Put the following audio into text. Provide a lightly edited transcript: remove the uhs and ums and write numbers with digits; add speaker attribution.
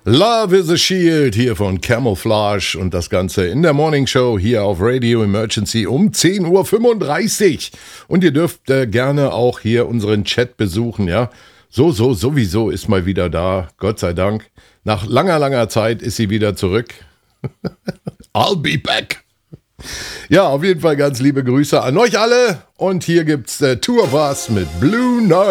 Speaker 1: Love is a Shield hier von Camouflage und das Ganze in der Morning Show hier auf Radio Emergency um 10:35 Uhr. Und ihr dürft gerne auch hier unseren Chat besuchen, ja. Sowieso ist mal wieder da, Gott sei Dank. Nach langer Zeit ist sie wieder zurück. I'll be back. Ja, auf jeden Fall ganz liebe Grüße an euch alle. Und hier gibt's Two of Us mit Blue Night.